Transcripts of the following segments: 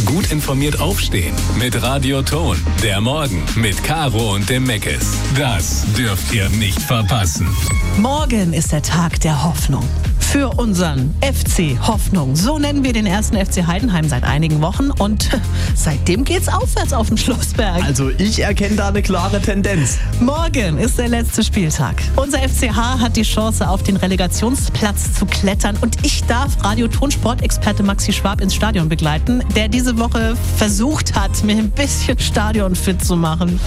Gut informiert aufstehen mit Radio Ton. Der Morgen mit Caro und dem Meckes. Das dürft ihr nicht verpassen. Morgen ist der Tag der Hoffnung. Für unseren FC Hoffnung. So nennen wir den ersten FC Heidenheim seit einigen Wochen und seitdem geht's aufwärts auf dem Schlossberg. Also ich erkenne da eine klare Tendenz. Morgen ist der letzte Spieltag. Unser FCH hat die Chance, auf den Relegationsplatz zu klettern und ich darf Radio-Ton-Sportexperte Maxi Schwab ins Stadion begleiten, der diese Woche versucht hat, mir ein bisschen stadionfit zu machen.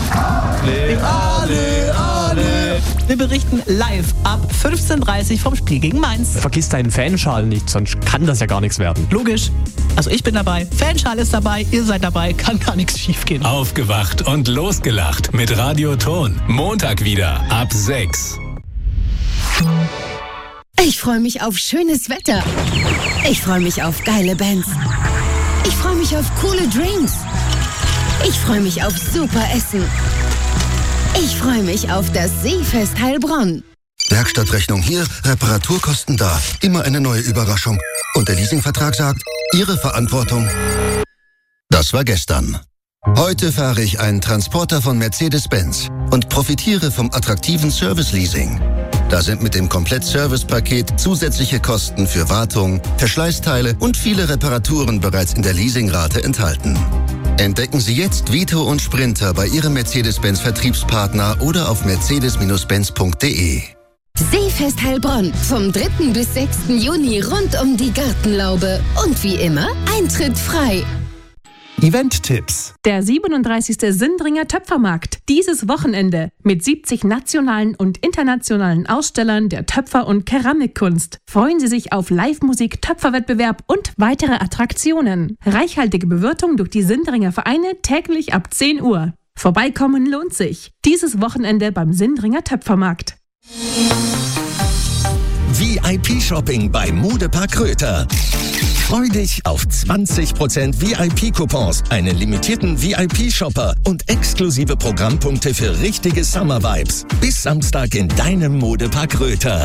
Ale. Wir berichten live ab 15:30 Uhr vom Spiel gegen Mainz. Vergiss deinen Fanschal nicht, sonst kann das ja gar nichts werden. Logisch. Also ich bin dabei, Fanschal ist dabei, ihr seid dabei, kann gar nichts schiefgehen. Aufgewacht und losgelacht mit Radio Ton. Montag wieder ab 6. Ich freue mich auf schönes Wetter. Ich freue mich auf geile Bands. Ich freue mich auf coole Drinks. Ich freue mich auf super Essen. Ich freue mich auf das Seefest Heilbronn. Werkstattrechnung hier, Reparaturkosten da. Immer eine neue Überraschung. Und der Leasingvertrag sagt, Ihre Verantwortung. Das war gestern. Heute fahre ich einen Transporter von Mercedes-Benz und profitiere vom attraktiven Service-Leasing. Da sind mit dem Komplett-Service-Paket zusätzliche Kosten für Wartung, Verschleißteile und viele Reparaturen bereits in der Leasingrate enthalten. Entdecken Sie jetzt Vito und Sprinter bei Ihrem Mercedes-Benz-Vertriebspartner oder auf mercedes-benz.de. Seefest Heilbronn vom 3. bis 6. Juni rund um die Gartenlaube. Und wie immer, Eintritt frei. Event-Tipps. Der 37. Sindringer Töpfermarkt. Dieses Wochenende mit 70 nationalen und internationalen Ausstellern der Töpfer- und Keramikkunst. Freuen Sie sich auf Live-Musik, Töpferwettbewerb und weitere Attraktionen. Reichhaltige Bewirtung durch die Sindringer Vereine täglich ab 10 Uhr. Vorbeikommen lohnt sich. Dieses Wochenende beim Sindringer Töpfermarkt. VIP-Shopping bei Modepark Röther. Freu dich auf 20% VIP-Coupons, einen limitierten VIP-Shopper und exklusive Programmpunkte für richtige Summer-Vibes. Bis Samstag in deinem Modepark Röther.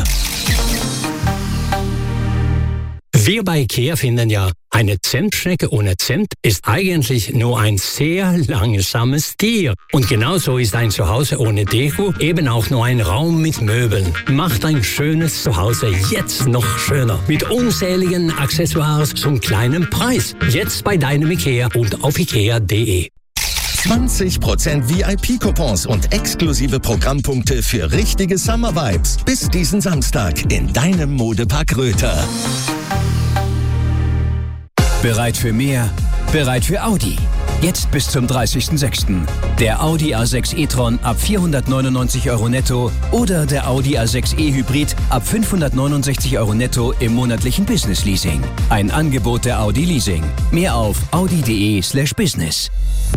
Wir bei IKEA finden ja, eine Zimtschnecke ohne Zimt ist eigentlich nur ein sehr langsames Tier. Und genauso ist ein Zuhause ohne Deko eben auch nur ein Raum mit Möbeln. Macht ein schönes Zuhause jetzt noch schöner. Mit unzähligen Accessoires zum kleinen Preis. Jetzt bei deinem IKEA und auf ikea.de. 20% VIP-Coupons und exklusive Programmpunkte für richtige Summer-Vibes. Bis diesen Samstag in deinem Modepark Röther. Bereit für mehr? Bereit für Audi. Jetzt bis zum 30.06. Der Audi A6 e-tron ab 499 € netto oder der Audi A6 e-Hybrid ab 569 € netto im monatlichen Business-Leasing. Ein Angebot der Audi Leasing. Mehr auf audi.de/business.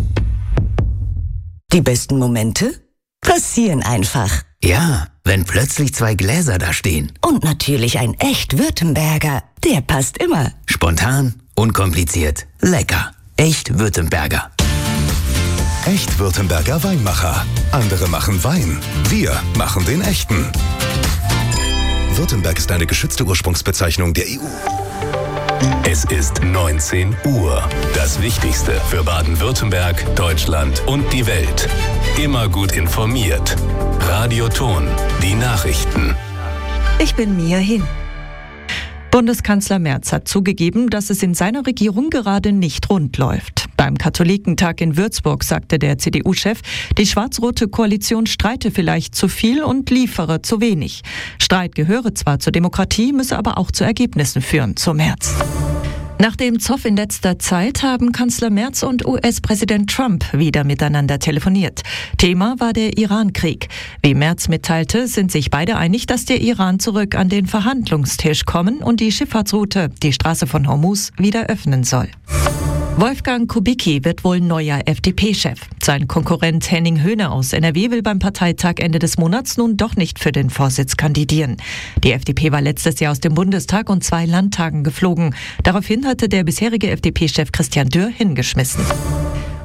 Die besten Momente passieren einfach. Ja, wenn plötzlich 2 Gläser da stehen. Und natürlich ein echt Württemberger. Der passt immer. Spontan, unkompliziert, lecker. Echt Württemberger. Echt Württemberger Weinmacher. Andere machen Wein. Wir machen den echten. Württemberg ist eine geschützte Ursprungsbezeichnung der EU. Es ist 19 Uhr. Das Wichtigste für Baden-Württemberg, Deutschland und die Welt. Immer gut informiert. Radio Ton. Die Nachrichten. Ich bin Mia Hin. Bundeskanzler Merz hat zugegeben, dass es in seiner Regierung gerade nicht rund läuft. Beim Katholikentag in Würzburg sagte der CDU-Chef, die schwarz-rote Koalition streite vielleicht zu viel und liefere zu wenig. Streit gehöre zwar zur Demokratie, müsse aber auch zu Ergebnissen führen, so Merz. Nach dem Zoff in letzter Zeit haben Kanzler Merz und US-Präsident Trump wieder miteinander telefoniert. Thema war der Iran-Krieg. Wie Merz mitteilte, sind sich beide einig, dass der Iran zurück an den Verhandlungstisch kommen und die Schifffahrtsroute, die Straße von Hormuz, wieder öffnen soll. Wolfgang Kubicki wird wohl neuer FDP-Chef. Sein Konkurrent Henning Höhne aus NRW will beim Parteitag Ende des Monats nun doch nicht für den Vorsitz kandidieren. Die FDP war letztes Jahr aus dem Bundestag und 2 Landtagen geflogen. Daraufhin hatte der bisherige FDP-Chef Christian Dürr hingeschmissen.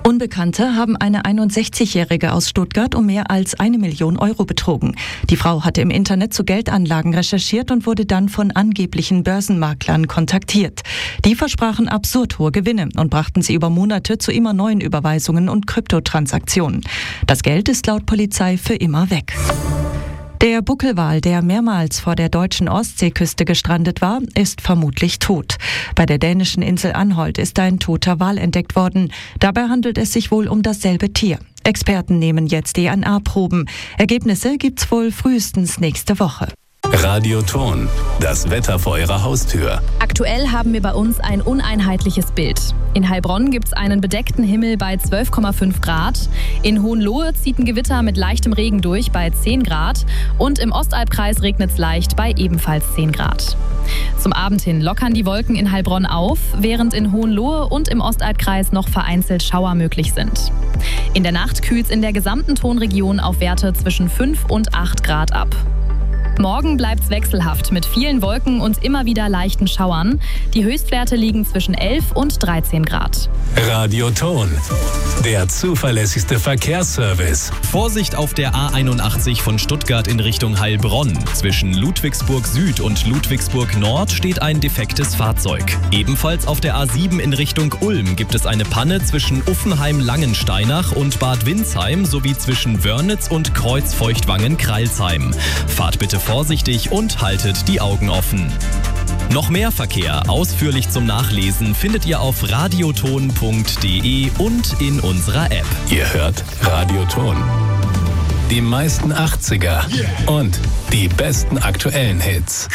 Unbekannte haben eine 61-Jährige aus Stuttgart um mehr als 1 Million Euro betrogen. Die Frau hatte im Internet zu Geldanlagen recherchiert und wurde dann von angeblichen Börsenmaklern kontaktiert. Die versprachen absurd hohe Gewinne und brachten sie über Monate zu immer neuen Überweisungen und Kryptotransaktionen. Das Geld ist laut Polizei für immer weg. Der Buckelwal, der mehrmals vor der deutschen Ostseeküste gestrandet war, ist vermutlich tot. Bei der dänischen Insel Anholt ist ein toter Wal entdeckt worden. Dabei handelt es sich wohl um dasselbe Tier. Experten nehmen jetzt DNA-Proben. Ergebnisse gibt's wohl frühestens nächste Woche. Radio Ton, das Wetter vor Ihrer Haustür. Aktuell haben wir bei uns ein uneinheitliches Bild. In Heilbronn gibt es einen bedeckten Himmel bei 12,5 Grad. In Hohenlohe zieht ein Gewitter mit leichtem Regen durch bei 10 Grad. Und im Ostalbkreis regnet es leicht bei ebenfalls 10 Grad. Zum Abend hin lockern die Wolken in Heilbronn auf, während in Hohenlohe und im Ostalbkreis noch vereinzelt Schauer möglich sind. In der Nacht kühlt es in der gesamten Tonregion auf Werte zwischen 5 und 8 Grad ab. Morgen bleibt's wechselhaft mit vielen Wolken und immer wieder leichten Schauern. Die Höchstwerte liegen zwischen 11 und 13 Grad. Radio Ton, der zuverlässigste Verkehrsservice. Vorsicht auf der A81 von Stuttgart in Richtung Heilbronn. Zwischen Ludwigsburg Süd und Ludwigsburg Nord steht ein defektes Fahrzeug. Ebenfalls auf der A7 in Richtung Ulm gibt es eine Panne zwischen Uffenheim-Langensteinach und Bad Windsheim sowie zwischen Wörnitz und Kreuzfeuchtwangen-Kreilsheim. Fahrt bitte vorsichtig und haltet die Augen offen. Noch mehr Verkehr ausführlich zum Nachlesen findet ihr auf radioton.de und in unserer App. Ihr hört Radio Ton. Die meisten 80er und die besten aktuellen Hits.